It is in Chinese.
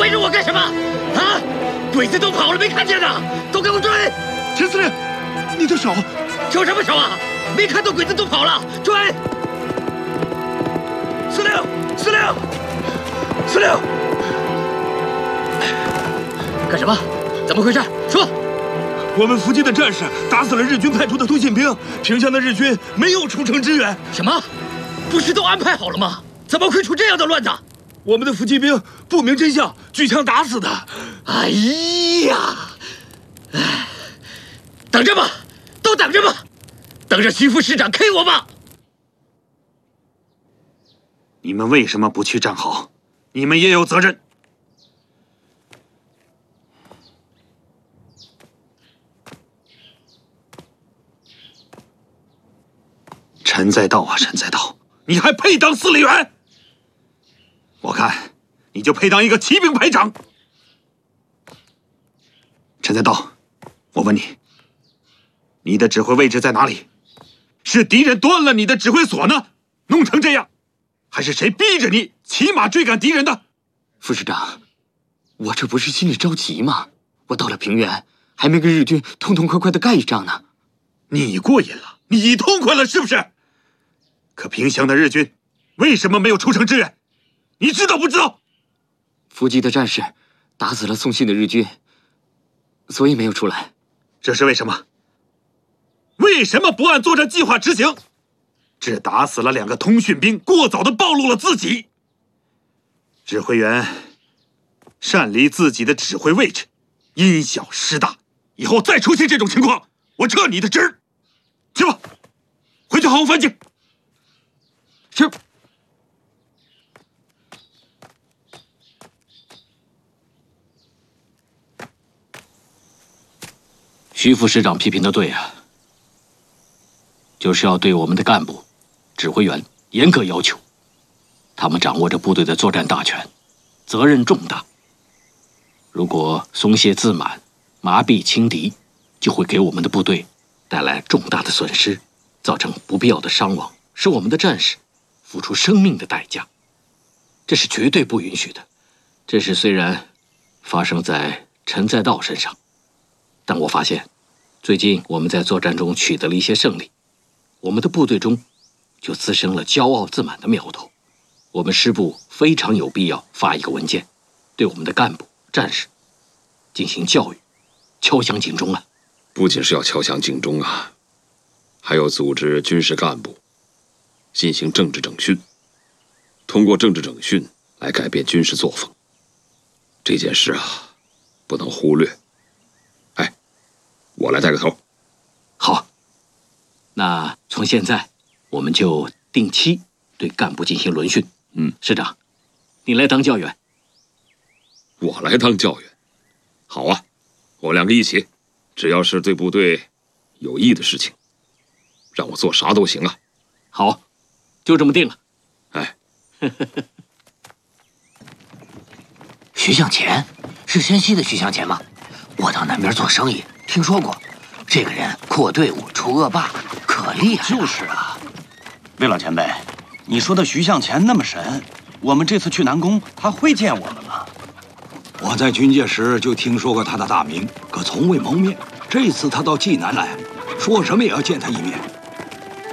围着我干什么？啊！鬼子都跑了，没看见呢！都给我追！ 陈司令，你的手！ 手什么手啊？没看到鬼子都跑了，追！司令，司令，司令！干什么？怎么回事？说！ 我们伏击的战士打死了日军派出的通信兵，平乡的日军没有出城支援。 什么？不是都安排好了吗？怎么会出这样的乱子？ 我们的伏击兵不明真相，举枪打死的。 哎呀！哎，等着吧，都等着吧，等着徐副师长 K 我吧。 你们为什么不去站好？你们也有责任。陈在道啊，陈在道，你还配当司令员？我看你就配当一个骑兵排长。陈在道，我问你，你的指挥位置在哪里？是敌人断了你的指挥所呢，弄成这样，还是谁逼着你骑马追赶敌人的？ 副师长，我这不是心里着急吗？我到了平原，还没跟日军痛痛快快的干一仗呢。 你过瘾了，你痛快了是不是？可平乡的日军为什么没有出城支援？你知道不知道？ 伏击的战士打死了送信的日军，所以没有出来。 这是为什么？为什么不按作战计划执行？只打死了2个通讯兵，过早的暴露了自己。指挥员擅离自己的指挥位置，因小失大，以后再出现这种情况，我撤你的职。去吧，回去好好反省。 是。 徐副师长批评的对啊，就是要对我们的干部、指挥员严格要求，他们掌握着部队的作战大权，责任重大。如果松懈自满、麻痹轻敌，就会给我们的部队带来重大的损失，造成不必要的伤亡，使我们的战士付出生命的代价，这是绝对不允许的。这事虽然发生在陈在道身上，但我发现最近我们在作战中取得了一些胜利，我们的部队中就滋生了骄傲自满的苗头。我们师部非常有必要发一个文件，对我们的干部、战士进行教育，敲响警钟啊！ 不仅是要敲响警钟啊，还要组织军事干部进行政治整训，通过政治整训来改变军事作风。这件事啊，不能忽略。哎，我来带个头。 好，那从现在我们就定期对干部进行轮训。师长，你来当教员。 我来当教员，好啊，我2个一起，只要是对部队有益的事情，让我做啥都行啊。 好，就这么定了。 哎， 徐向前是山西的徐向前吗？我到南边做生意，听说过。这个人扩队伍、除恶霸，可厉害了。 就是啊，魏老前辈，你说的徐向前那么神，我们这次去南宫，他会见我们吗？ 我在军界时就听说过他的大名，可从未谋面。这次他到济南来，说什么也要见他一面。